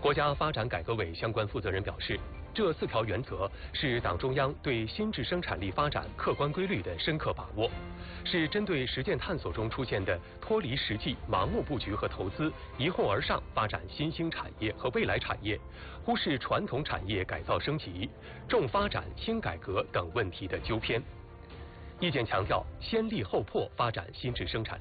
国家发展改革委相关负责人表示，这4条原则是党中央对新质生产力发展客观规律的深刻把握，是针对实践探索中出现的脱离实际、盲目布局和投资、一哄而上发展新兴产业和未来产业、忽视传统产业改造升级、重发展轻改革等问题的纠偏。意见强调，先立后破发展新质生产力。